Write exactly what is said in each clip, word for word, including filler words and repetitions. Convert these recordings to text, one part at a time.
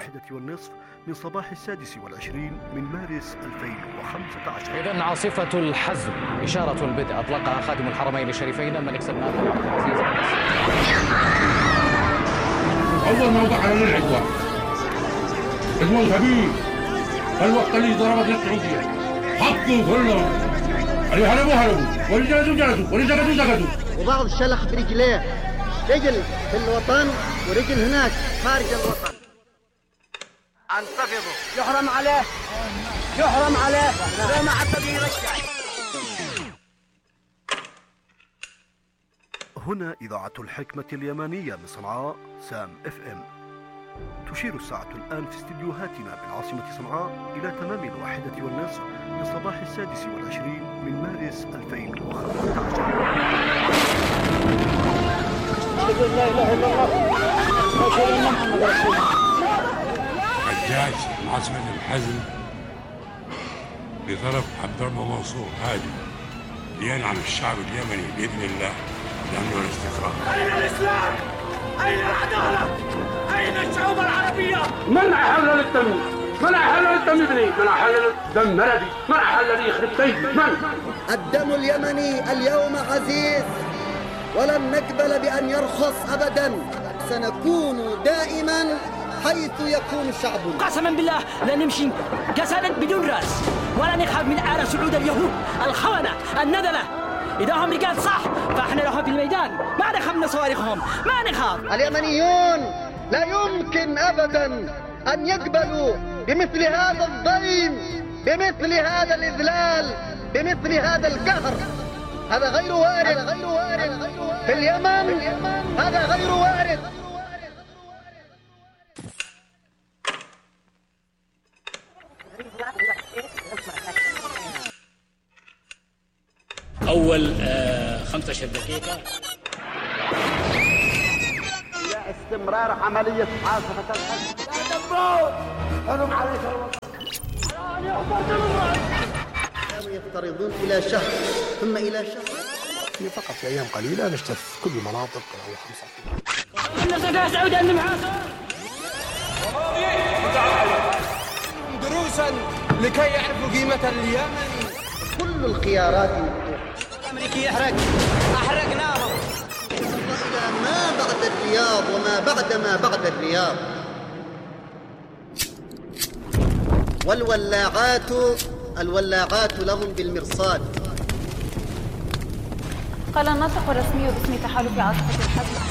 الواحدة والنصف من صباح السادس والعشرين من مارس ألفين وخمسة عشر. إذن عاصفة الحزم إشارة البدء أطلقها خادم الحرمين الشريفين الملك سلمان بن عبد العزيز. أول موضع على العدوان عدوان كبير الوقت اللي ضربت السعودية حطوا كلهم اللي هربوا هربوا واللي جلسوا جلسوا واللي سكتوا سكتوا وبعض الشلخ برجليه رجل في الوطن ورجل هناك خارج الوطن. انتفضوا يحرم عليه يحرم عليه لا ما حتى بيرجع. هنا إذاعة الحكمة اليمنية من صنعاء سام اف ام. تشير الساعة الآن في استديوهاتنا بالعاصمة صنعاء إلى تمام الواحدة والنصف من صباح السادس والعشرين من مارس ألفين وخمسة عشر. لا إله إلا الله أشهد أن محمد رسول الله. حجاج عاصمة الحزم بطرف عبد الرب منصور هادي لينعم الشعب اليمني بإذن الله لأمن والاستقرار. أين الإسلام؟ أين العدالة؟ أين الشعوب العربية؟ من أحل الدم؟ من أحل الدم ابني؟ من أحل الدم مرضي؟ من أحل لي يخرب بيتي؟ من؟ الدم اليمني اليوم عزيز ولن نقبل بأن يرخص أبدا. سنكون دائما حيث يكون شعبنا. قسما بالله لا نمشي جسدا بدون رأس ولا نخاف من آل سعود اليهود الخونة الندلة. إذا هم رجال صح فإحنا لهم في الميدان ما نخاف من صواريخهم ما نخاف. اليمنيون لا يمكن أبدا أن يقبلوا بمثل هذا الضيم بمثل هذا الإذلال بمثل هذا القهر. هذا غير وارد. هذا غير وارد في اليمن. هذا غير وارد. أول آه خمسة عشر دقيقة استمرار عملية عاصفة الحزم. يا دبور حرم عليك الوطن. كانوا يفترضون إلى شهر ثم إلى شهر. في فقط في أيام قليلة نجتث كل المناطق أو خمسة. الناس سعود عند محاسن. دروسا لكي يعرفوا قيمة اليمن. كل الخيارات مفتوحة. الأمريكي يحرق أحرقناهم. إلى ما بعد الرياض وما بعد ما بعد الرياض. والولاعات الولاعات لهم بالمرصاد. قال الناطق الرسمي باسم تحالف عاصفة الحزم.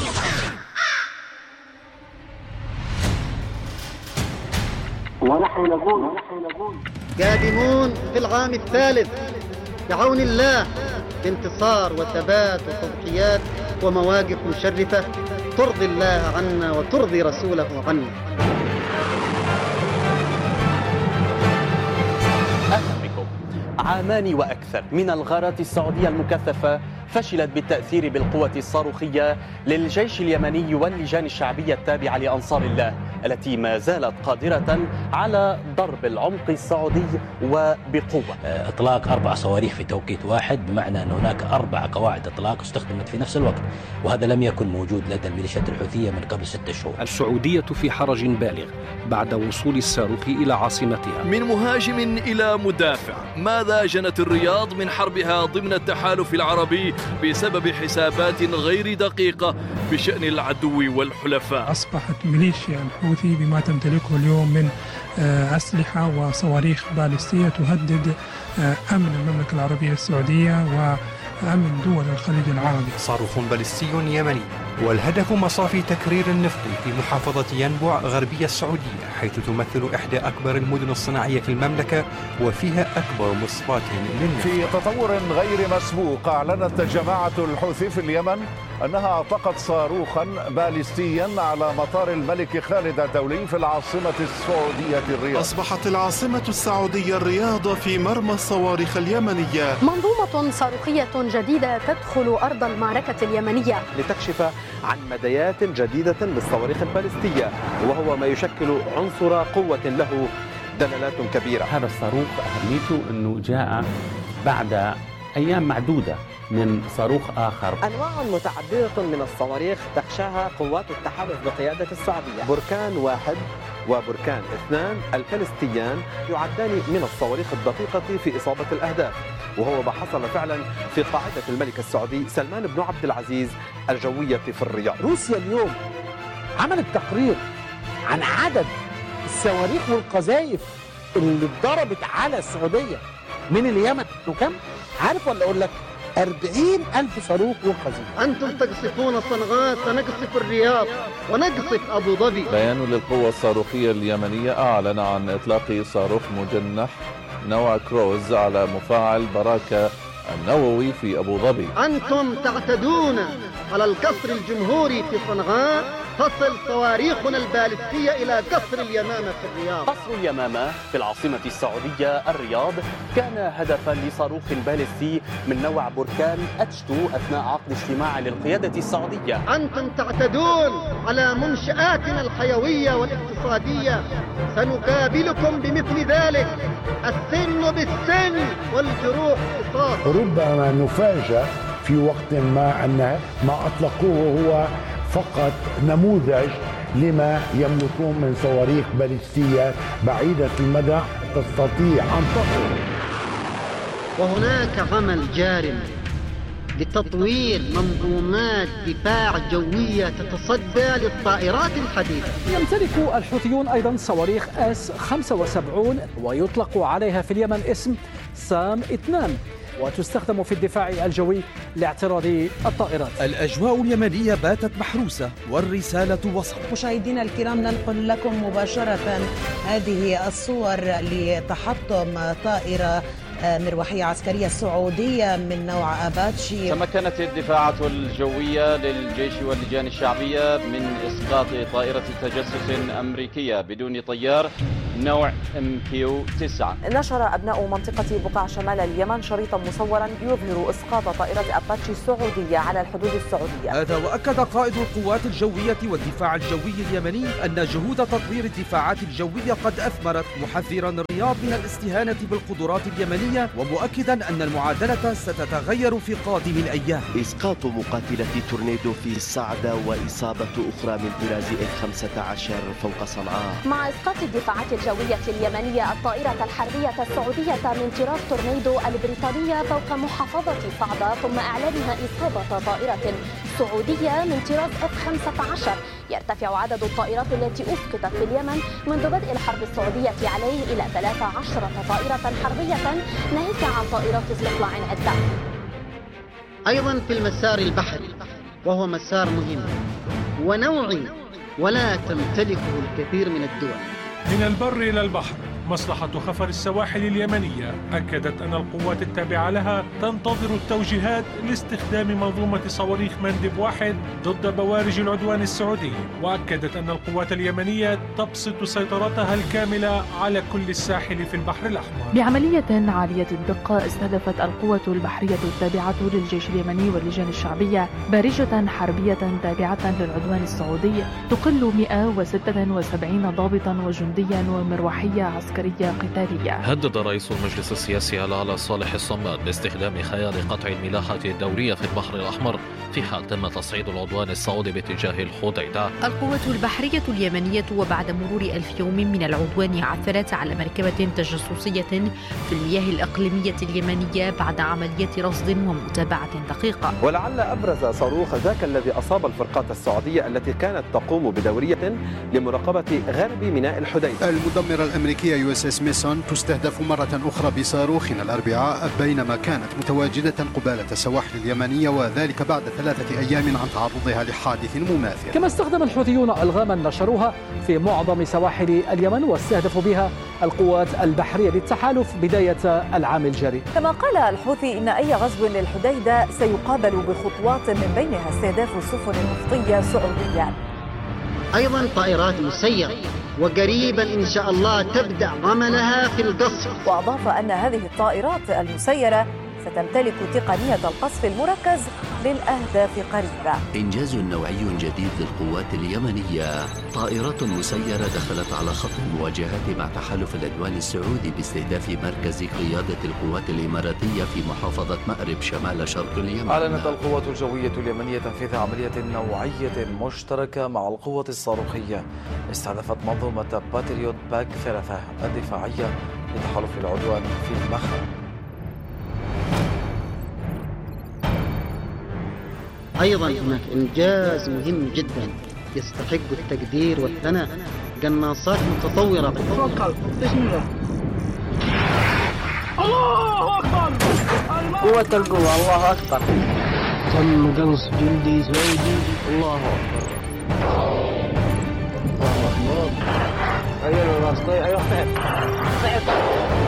ونحن نقول قادمون في العام الثالث بعون الله بانتصار وثبات وتضحيات ومواقف مشرفة ترضي الله عنا وترضي رسوله عنا. أهلا بكم. عامان وأكثر من الغارات السعودية المكثفة فشلت بالتأثير بالقوة الصاروخية للجيش اليمني واللجان الشعبية التابعة لأنصار الله التي ما زالت قادرة على ضرب العمق السعودي وبقوة. إطلاق أربع صواريخ في توقيت واحد بمعنى أن هناك أربع قواعد إطلاق استخدمت في نفس الوقت وهذا لم يكن موجود لدى الميليشيات الحوثية من قبل ستة شهور. السعودية في حرج بالغ بعد وصول الصاروخ إلى عاصمتها. من مهاجم إلى مدافع، ماذا جنت الرياض من حربها ضمن التحالف العربي بسبب حسابات غير دقيقة بشأن العدو والحلفاء؟ أصبحت ميليشيا الحوثي بما تمتلكه اليوم من أسلحة وصواريخ باليستية تهدد أمن المملكة العربية السعودية وأمن دول الخليج العربي. صاروخ باليستي يمني والهدف مصافي تكرير النفط في محافظة ينبع غربية السعودية حيث تمثل إحدى أكبر المدن الصناعية في المملكة وفيها أكبر مصفاة للنفط. في تطور غير مسبوق أعلنت جماعة الحوثي في اليمن أنها أطلقت صاروخا باليستيا على مطار الملك خالد الدولي في العاصمة السعودية الرياض. أصبحت العاصمة السعودية الرياض في مرمى الصواريخ اليمنية. منظومة صاروخية جديدة تدخل أرض المعركة اليمنية لتكشف عن مدايات جديدة للصواريخ الباليستية وهو ما يشكل عنصر قوة له دلالات كبيرة. هذا الصاروخ أهميته أنه جاء بعد أيام معدودة من صاروخ آخر. أنواع متعددة من الصواريخ تخشاها قوات التحالف بقيادة السعودية. بركان واحد وبركان اثنان البالستيان يعدان من الصواريخ الدقيقة في إصابة الأهداف، وهو ما حصل فعلا في قاعدة الملك السعودي سلمان بن عبد العزيز الجوية في الرياض. روسيا اليوم عملت تقرير عن عدد الصواريخ والقذائف اللي اتضربت على السعودية من اليمن، وكم؟ عارف ولا أقول لك؟ أربعين ألف صاروخ وقذيفة. أنتم تقصفون صنعاء، سنقصف الرياض ونقصف أبو ظبي. بيان للقوة الصاروخية اليمنية أعلن عن إطلاق صاروخ مجنح نوع كروز على مفاعل براكة النووي في أبو ظبي. أنتم تعتدون على القصر الجمهوري في صنعاء، تصل صواريخنا البالستية إلى قصر اليمامة في الرياض. قصر اليمامة في العاصمة السعودية الرياض كان هدفا لصاروخ باليستي من نوع بركان اتش اثنين أثناء عقد اجتماع للقيادة السعودية. أنتم تعتدون على منشآتنا الحيوية والاقتصادية، سنقابلكم بمثل ذلك، السن بالسن والجروح قصاص. ربما نفاجأ في وقت ما أن ما أطلقوه هو فقط نموذج لما يملكون من صواريخ باليستية بعيدة المدى تستطيع أن تصل. وهناك عمل جار لتطوير منظومات دفاع جوية تتصدى للطائرات الحديثة. يمتلك الحوثيون أيضا صواريخ اس خمسة وسبعين ويطلق عليها في اليمن اسم سام اثنان، وتستخدم في الدفاع الجوي لاعتراض الطائرات. الأجواء اليمنية باتت محروسة والرسالة وصلت. مشاهدينا الكرام، ننقل لكم مباشرة هذه الصور لتحطم طائرة مروحية عسكرية سعودية من نوع أباتشي. تمكنت الدفاعات الجوية للجيش واللجان الشعبية من إسقاط طائرة تجسس أمريكية بدون طيار نوع ام كيو تسعة. نشر أبناء منطقة بقاع شمال اليمن شريطا مصورا يظهر إسقاط طائرة أباتشي السعودية على الحدود السعودية. هذا وأكد قائد القوات الجوية والدفاع الجوي اليمني أن جهود تطوير الدفاعات الجوية قد أثمرت، محذرا الرياض من الاستهانة بالقدرات اليمنية ومؤكدا أن المعادلة ستتغير في قادم الأيام. إسقاط مقاتلة تورنيدو في الصعدة وإصابة أخرى من طراز إف خمسة عشر فوق صنعاء. مع إسقاط الدفاعات الجوية اليمنية الطائرة الحربية السعودية من طراز تورنيدو البريطانية فوق محافظة صعدة، ثم إعلانها إصابة طائرة سعودية من طراز إف خمسة عشر. يرتفع عدد الطائرات التي أسقطت في اليمن منذ بدء الحرب السعودية عليه إلى ثلاث عشرة طائرة حربية، ناهيك عن طائرات استطلاع عدة. أيضا في المسار البحري، وهو مسار مهم ونوعي ولا تمتلكه الكثير من الدول. من البر إلى البحر، مصلحة خفر السواحل اليمنية أكدت أن القوات التابعة لها تنتظر التوجيهات لاستخدام منظومة صواريخ مندب واحد ضد بوارج العدوان السعودي، وأكدت أن القوات اليمنية تبسط سيطرتها الكاملة على كل الساحل في البحر الأحمر. بعملية عالية الدقة استهدفت القوة البحرية التابعة للجيش اليمني واللجان الشعبية بارجة حربية تابعة للعدوان السعودي تقل مئة وستة وسبعين ضابطا وجنديا ومروحية عسكرية قتالية. هدد رئيس المجلس السياسي الأعلى صالح الصماد باستخدام خيار قطع الملاحة الدورية في البحر الأحمر في حال تم تصعيد العدوان السعودي باتجاه الحديدة. القوات البحرية اليمنية وبعد مرور ألف يوم من العدوان عثرت على مركبة تجسسية في المياه الإقليمية اليمنية بعد عملية رصد ومتابعة دقيقة. ولعل أبرز صاروخ ذاك الذي أصاب الفرقات السعودية التي كانت تقوم بدورية لمراقبة غرب ميناء الحديدة. المدمرة الأمريكية يو اس اس ميسون تستهدف مرة أخرى بصاروخ الأربعاء بينما كانت متواجدة قبالة السواحل اليمنية، وذلك بعد ثلاثة أيام عن تعرضها لحادث مماثل. كما استخدم الحوثيون ألغاما نشروها في معظم سواحل اليمن واستهدفوا بها القوات البحرية للتحالف بداية العام الجاري. كما قال الحوثي إن أي غزو للحديدة سيقابل بخطوات من بينها استهداف السفن النفطية سعودية. أيضا طائرات مسيرة، وقريبا إن شاء الله تبدأ عملها في القصف. وأضاف أن هذه الطائرات المسيرة ستمتلك تقنية القصف المركز للأهداف قريبة. إنجاز نوعي جديد للقوات اليمنية. طائرات مسيرة دخلت على خط المواجهات مع تحالف العدوان السعودي باستهداف مركز قيادة القوات الإماراتية في محافظة مأرب شمال شرق اليمن. أعلنت القوات الجوية اليمنية تنفيذ عملية نوعية مشتركة مع القوة الصاروخية استهدفت منظومة باتريوت باك ثلاثة الدفاعية لتحالف العدوان في المخرج. أيضا هناك إنجاز مهم جدا يستحق التقدير والثناء. قناصات متطورة. توكل بسم الله. الله أكبر. قوة القوة. الله أكبر. تم قنص جندي سعودي. الله أكبر. الله أكبر. أيوة الراس. طيب أيوة صعب صعب.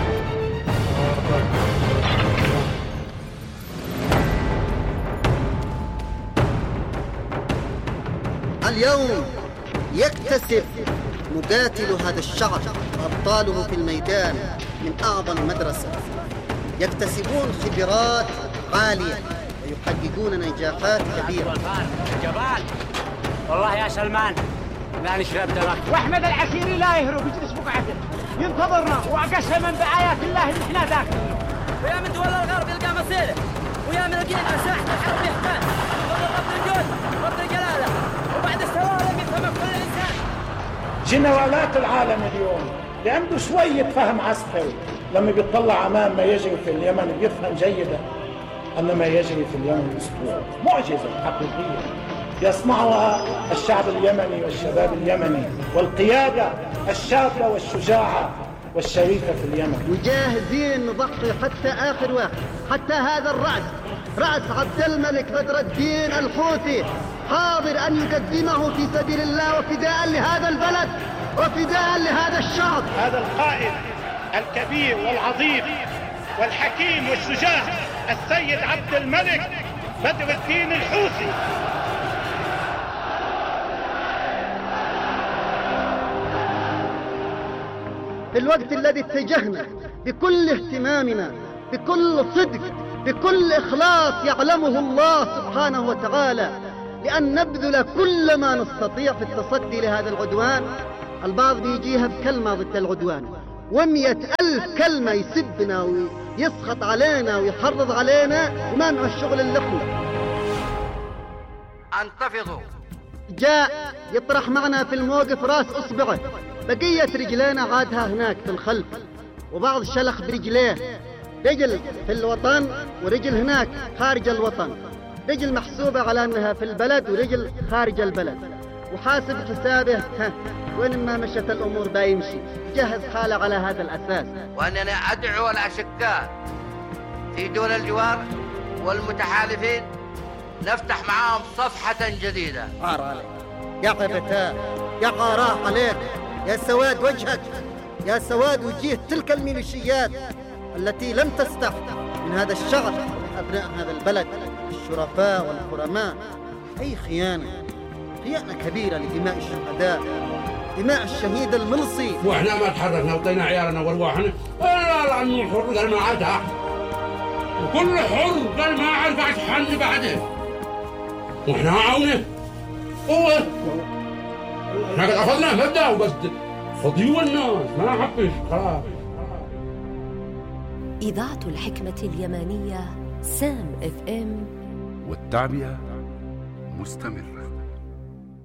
اليوم يكتسب مقاتل هذا الشعب وأبطاله في الميدان من أعظم مدرسة، يكتسبون خبرات عالية ويحققون نجاحات كبيرة. جبال والله يا سلمان لا نشرب دمك. واحمد العسيري لا يهرب يجلس بقعته ينتظرنا وقسما بآيات الله ان احنا ذاك. ويا من دول الغرب يلقى مصيره ويا من القينا ساحة الحرب يحتاج رب الجود رب الجلاله وبعد السوالف يفهم كل انسان. جنرالات العالم اليوم اللي عنده شوية فهم عسكري لما بيطلع أمام ما يجري في اليمن بيفهم جيدا أن ما يجري في اليمن أسطورة، معجزة حقيقية يصنعها الشعب اليمني والشباب اليمني والقيادة الشابة والشجاعة والشريفة في اليمن. وجاهزين نضحي حتى آخر واحد، حتى هذا الرأس رأس عبد الملك بدر الدين الحوثي حاضر أن يقدمه في سبيل الله وفداء لهذا البلد وفداء لهذا الشعب. هذا القائد الكبير والعظيم والحكيم والشجاع السيد عبد الملك بدر الدين الحوثي. في الوقت الذي اتجهنا بكل اهتمامنا بكل صدق بكل إخلاص يعلمه الله سبحانه وتعالى لأن نبذل كل ما نستطيع في التصدي لهذا العدوان. البعض بيجيها بكلمة ضد العدوان ومئة ألف كلمة يسبنا ويسخط علينا ويحرض علينا وما معه الشغل اللي احنا. انتفضوا. جاء يطرح معنا في الموقف راس أصبعه، بقية رجلينا عادها هناك في الخلف وبعض شلخ برجليه، رجل في الوطن ورجل هناك خارج الوطن، رجل محسوبة على أنها في البلد ورجل خارج البلد، وحاسب حسابه ها وين ما مشت الأمور بايمشي، جهز حاله على هذا الأساس. وأننا أدعو الأشقاء في دول الجوار والمتحالفين نفتح معاهم صفحة جديدة. عار عليك يا عبتاه يا غاراه عليك يا سواد وجهك يا سواد وجيه تلك الميليشيات التي لم تستح من هذا الشعب أبناء هذا البلد الشرفاء والكرماء. أي خيانة خيانة كبيرة لدماء الشهداء، دماء الشهيد الملصي. واحنا ما تحركنا وطينا عيالنا وارواحنا لا لا الحر قال ما عادها وكل حر قال ما عاد بعد حن بعده واحنا عاونه هو احنا قد اخذنا مبدا وبس فضيوا الناس ما حبش خلاص. إذاعة الحكمة اليمنية سام اف ام والتعبئة مستمرة.